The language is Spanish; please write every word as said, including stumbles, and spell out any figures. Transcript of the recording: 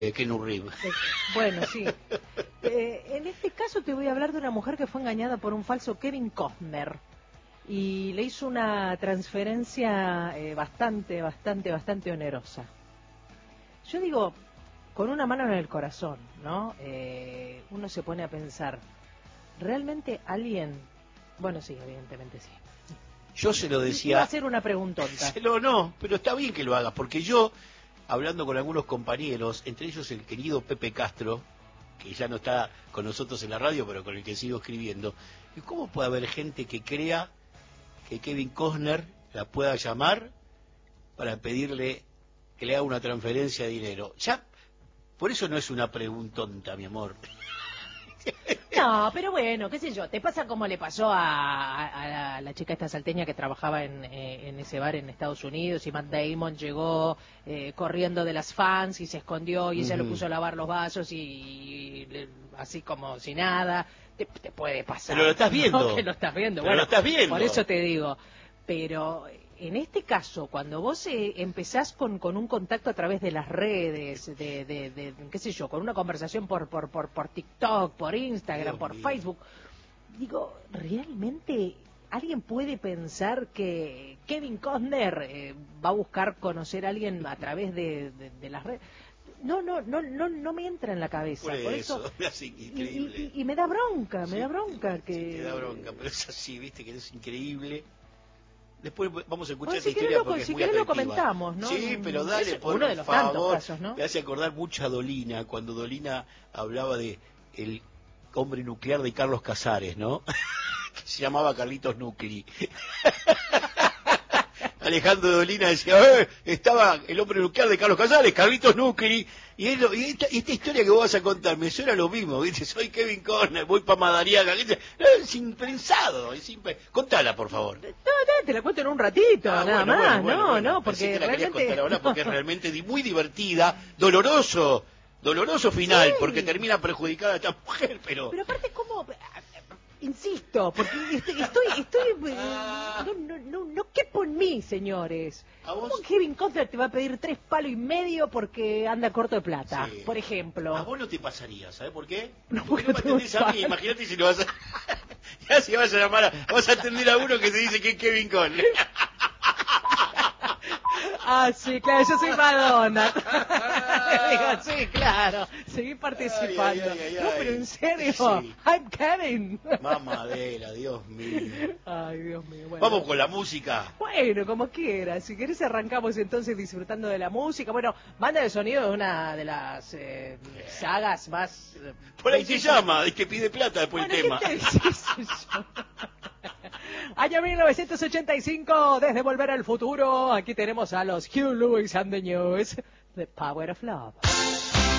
Eh, Keanu Reeves. Bueno, sí. Eh, en este caso te voy a hablar de una mujer que fue engañada por un falso Kevin Costner y le hizo una transferencia eh, bastante, bastante, bastante onerosa. Yo digo, con una mano en el corazón, ¿no? Eh, uno se pone a pensar, ¿realmente alguien? Bueno, sí, evidentemente sí. Yo se lo decía... Iba a hacer una preguntonta. Se lo no, pero está bien que lo hagas, porque yo, hablando con algunos compañeros, entre ellos el querido Pepe Castro, que ya no está con nosotros en la radio, pero con el que sigo escribiendo, ¿y cómo puede haber gente que crea que Kevin Costner la pueda llamar para pedirle que le haga una transferencia de dinero? Ya, por eso no es una preguntonta, mi amor. No, pero bueno, qué sé yo, te pasa como le pasó a, a, a la, la chica esta salteña que trabajaba en, eh, en ese bar en Estados Unidos y Matt Damon llegó eh, corriendo de las fans y se escondió y ella Uh-huh. lo puso a lavar los vasos y, y le, así como si nada, te, te puede pasar. Pero lo estás viendo. ¿No? Que lo estás viendo, Pero bueno, lo estás viendo. por eso te digo, pero... En este caso, cuando vos eh, empezás con, con un contacto a través de las redes, de, de, de, qué sé yo, con una conversación por por por, por TikTok, por Instagram, Dios por mío. Facebook, digo, ¿realmente alguien puede pensar que Kevin Costner eh, va a buscar conocer a alguien a través de, de, de las redes? No, no, no, no, no me entra en la cabeza. Por, Por eso, eso, es increíble. Y, y, y me da bronca, me Sí, da bronca sí, que... te da bronca, pero es así, viste, que es increíble. Después vamos a escuchar Bueno, esta si historia querés, porque lo, es si muy querés lo atractiva. comentamos, ¿no? Sí, pero dale, Es por uno de los favor. tantos casos, ¿no? Me hace acordar mucho a Dolina, cuando Dolina hablaba de el hombre nuclear de Carlos Casares, ¿no? Que se llamaba Carlitos Nucli. Alejandro Dolina decía, eh, estaba el hombre nuclear de Carlos Casares, Carlitos Nucli, y, él, y esta, esta historia que vos vas a contar me suena lo mismo, ¿viste? Soy Kevin Costner, voy para Madariaga, ¿viste? No, es impensado, es imp... Contala, por favor. No, no, te la cuento en un ratito, Ah, nada bueno, más, bueno, bueno, no, bueno. no, Pensé porque que la querías realmente... contar ahora no. porque es realmente di- muy divertida, doloroso, doloroso final, Sí. porque termina perjudicada esta mujer, pero... Pero aparte, ¿cómo...? Insisto, porque estoy, estoy, estoy eh, no, no, no, no quepo en mí, señores. ¿A vos? ¿Cómo Kevin Costner te va a pedir tres palos y medio porque anda corto de plata, Sí. por ejemplo? A vos no te pasaría, ¿sabes por qué? No, Porque porque no me no atendés te a gusta. mí, imagínate si lo vas a... ya si vas a llamar a... vas a atender a uno que te dice que es Kevin Costner. Ah, sí, claro, yo soy Madonna. Digo, sí, claro, seguí participando. Ay, ay, ay, ay, no, pero ay. en serio, Sí. I'm Kevin. Mamadera, Dios mío. Ay, Dios mío. Bueno, Vamos con la música. Bueno, como quieras. Si querés arrancamos entonces disfrutando de la música. Bueno, Banda de Sonido es una de las eh, sagas más... eh, Por ahí te bellísimas. llama, es que pide plata después Bueno, el tema. ¿qué te dices yo? Año mil novecientos ochenta y cinco, desde Volver al Futuro, aquí tenemos a los Hugh Lewis and the News, The Power of Love.